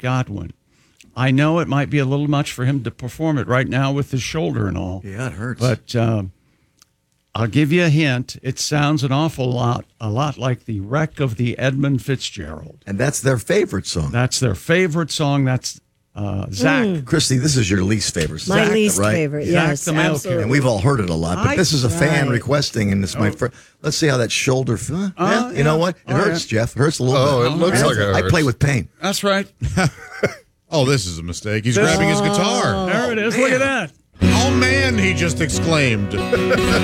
Godwin. I know it might be a little much for him to perform it right now with his shoulder and all. Yeah, it hurts. But I'll give you a hint. It sounds a lot like the wreck of the Edmund Fitzgerald. And that's their favorite song. That's their favorite song. That's Zach. Christy, this is your least favorite song. My least right? favorite, Zach yes, the Mail absolutely. And we've all heard it a lot, but this is a fan Right. requesting, and it's my first. Let's see how that shoulder feels. You know what? It hurts, Jeff. It hurts a little bit. It looks like it hurts. I play with pain. That's right. Oh, this is a mistake. He's grabbing his guitar. There it is. Look at that. Oh, man, he just exclaimed.